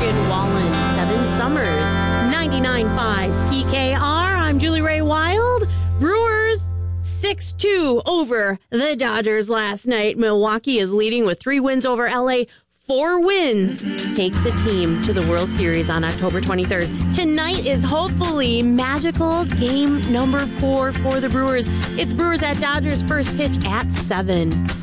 Morgan Wallen, Seven Summers, 99.5 PKR. I'm Julie Ray Wild. Brewers 6-2 over the Dodgers last night. Milwaukee is leading with 3 wins over LA. 4 wins takes a team to the World Series on October 23rd. Tonight is hopefully magical game number 4 for the Brewers. It's Brewers at Dodgers, first pitch at 7.